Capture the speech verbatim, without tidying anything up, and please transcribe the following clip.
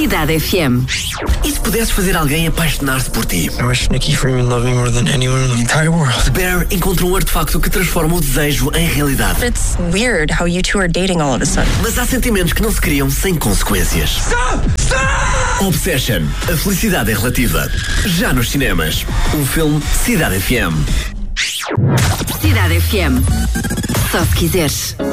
Cidade F M. E se pudesses fazer alguém apaixonar-se por ti? I wish Nikki Freeman loved me more than anyone in the entire world. Bear encontrou um artefacto que transforma o desejo em realidade. It's weird how you two are dating all of a sudden. Mas há sentimentos que não se criam sem consequências. Stop! Stop! Obsession. A felicidade é relativa. Já nos cinemas. Um filme Cidade F M. Cidade F M. Só se quiseres.